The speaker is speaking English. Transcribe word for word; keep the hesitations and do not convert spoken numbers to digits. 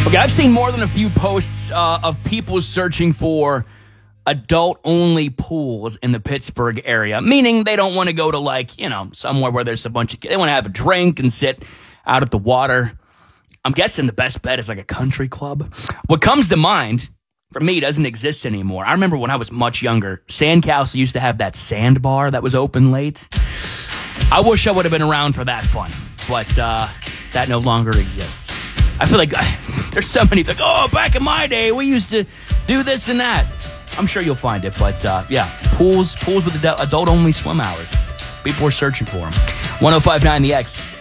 Okay, I've seen more than a few posts uh, of people searching for adult-only pools in the Pittsburgh area, meaning they don't want to go to, like, you know, somewhere where there's a bunch of kids. They want to have a drink and sit out at the water. I'm guessing the best bet is like a country club. What comes to mind for me doesn't exist anymore. I remember when I was much younger, Sandcastle used to have that sandbar that was open late. I wish I would have been around for that fun, but uh, that no longer exists. I feel like there's so many, like, oh, back in my day, we used to do this and that. I'm sure you'll find it, but uh, yeah, pools, pools with adult-only swim hours. People are searching for them. one oh five point nine The X.